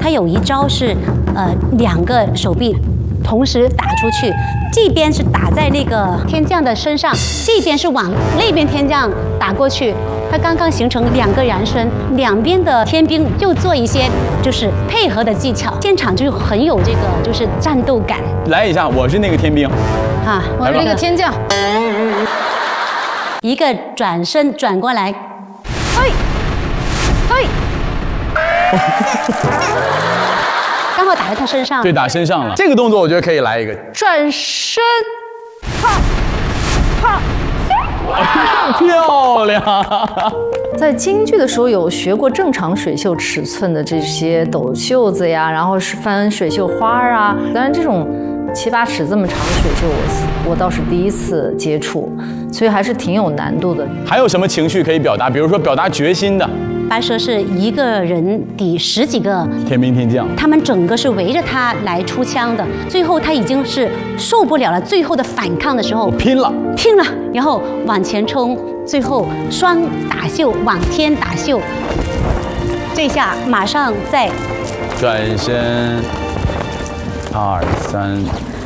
他有一招是2个手臂同时打出去，这边是打在那个天将的身上，这边是往那边天将打过去。他刚刚形成2个燃身，两边的天兵就做一些就是配合的技巧，现场就很有这个就是战斗感。 来一下，我是那个天兵， 啊， 我是那个天将， 一个转身转过来， 嘿，嘿， 刚好打在他身上。 对，打身上了。这个动作我觉得可以来一个， 转身，啪，啪。 漂亮！ 在京剧的时候有学过正常水袖尺寸的这些抖袖子呀，然后是翻水袖花啊。当然这种7、8尺这么长的水袖，我倒是第一次接触，所以还是挺有难度的。 还有什么情绪可以表达？比如说表达决心的。 白蛇是一个人抵10几个天兵天将， 他们整个是围着他来出枪的。最后他已经是受不了了，最后的反抗的时候， 拼了， 然后往前冲，最后双打袖往天打袖，这下马上再转身，2、3。